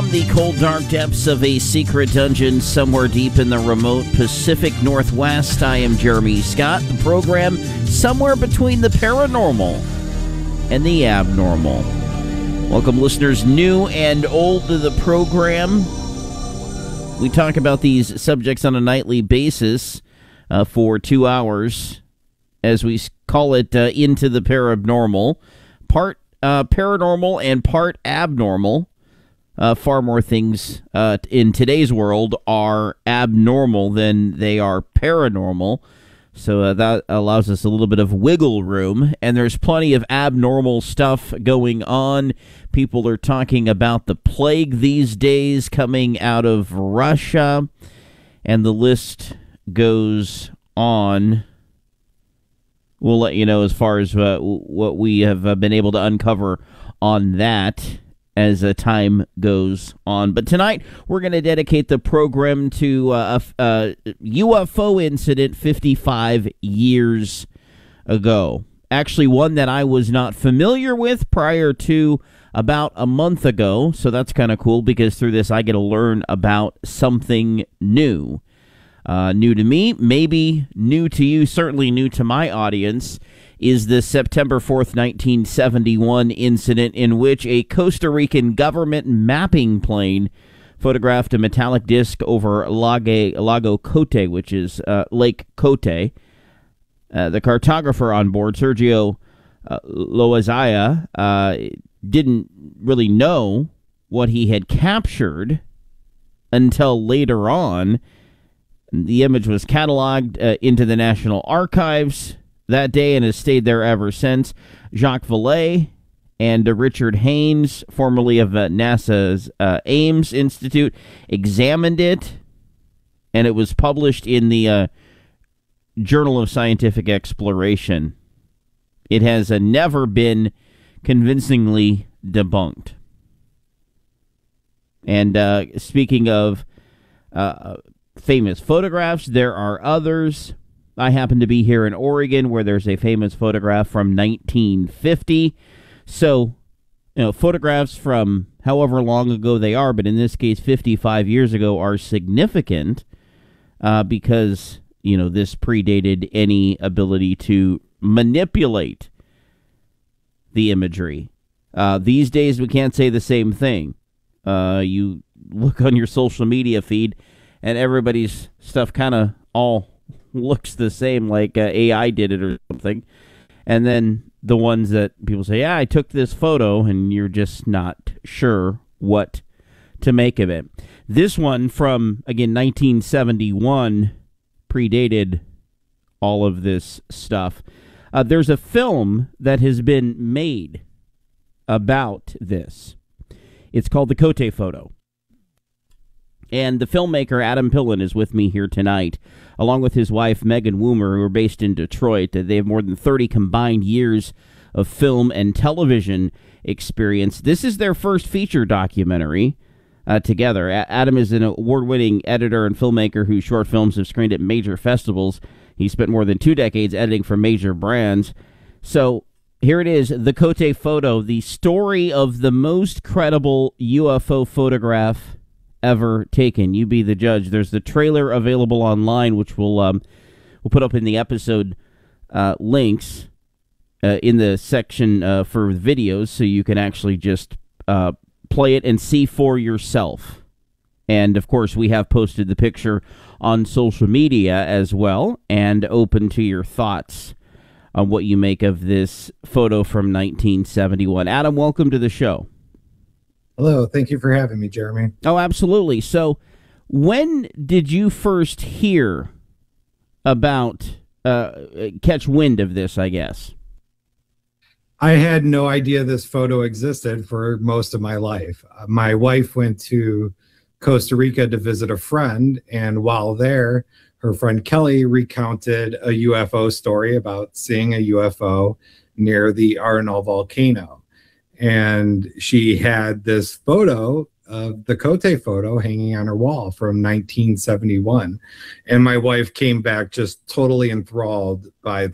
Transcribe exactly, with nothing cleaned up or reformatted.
From the cold, dark depths of a secret dungeon somewhere deep in the remote Pacific Northwest, I am Jeremy Scott. The program somewhere between the paranormal and the abnormal. Welcome, listeners new and old, to the program. We talk about these subjects on a nightly basis uh, for two hours, as we call it, uh, Into the Paranormal. Part uh, paranormal and part abnormal. Uh, far more things uh, in today's world are abnormal than they are paranormal. So uh, that allows us a little bit of wiggle room. And there's plenty of abnormal stuff going on. People are talking about the plague these days coming out of Russia. And the list goes on. We'll let you know as far as uh, what we have uh, been able to uncover on that as uh, time goes on. But tonight, we're going to dedicate the program to uh, a, a U F O incident fifty-five years ago. Actually, one that I was not familiar with prior to about a month ago. So that's kind of cool, because through this, I get to learn about something new. Uh, new to me, maybe new to you, certainly new to my audience, is the September fourth, nineteen seventy-one incident in which a Costa Rican government mapping plane photographed a metallic disc over Lago, Lago Cote, which is uh, Lake Cote. Uh, the cartographer on board, Sergio uh, Loaiza, uh, didn't really know what he had captured until later on. The image was cataloged uh, into the National Archives that day and has stayed there ever since. Jacques Vallée and uh, Richard Haynes, formerly of uh, NASA's uh, Ames Institute, examined it, and it was published in the uh, Journal of Scientific Exploration. It has uh, never been convincingly debunked. And uh, speaking of uh, famous photographs, there are others. I happen to be here in Oregon, where there's a famous photograph from nineteen fifty. So, you know, photographs from however long ago they are, but in this case, fifty-five years ago, are significant uh, because, you know, this predated any ability to manipulate the imagery. Uh, these days, we can't say the same thing. Uh, you look on your social media feed, and everybody's stuff kind of all looks the same, like uh, A I did it or something. And then the ones that people say, yeah, I took this photo, and you're just not sure what to make of it. This one from, again, nineteen seventy-one, predated all of this stuff. Uh, there's a film that has been made about this. It's called The Cote Photo. And the filmmaker, Adam Pillen, is with me here tonight, along with his wife, Megan Woomer, who are based in Detroit. They have more than thirty combined years of film and television experience. This is their first feature documentary uh, together. A- Adam is an award-winning editor and filmmaker whose short films have screened at major festivals. He spent more than two decades editing for major brands. So here it is, The Cote Photo, the story of the most credible U F O photograph ever taken. You be the judge. There's the trailer available online, which we'll um, we'll put up in the episode uh, links uh, in the section uh, for videos, so you can actually just uh, play it and see for yourself. And of course, we have posted the picture on social media as well, and open to your thoughts on what you make of this photo from nineteen seventy-one. Adam, welcome to the show. Hello, thank you for having me, Jeremy. Oh, absolutely. So, when did you first hear about, uh, catch wind of this, I guess? I had no idea this photo existed for most of my life. Uh, my wife went to Costa Rica to visit a friend, and while there, her friend Kelly recounted a U F O story about seeing a U F O near the Arenal volcano. And she had this photo of the Cote photo hanging on her wall from nineteen seventy-one. And my wife came back just totally enthralled by the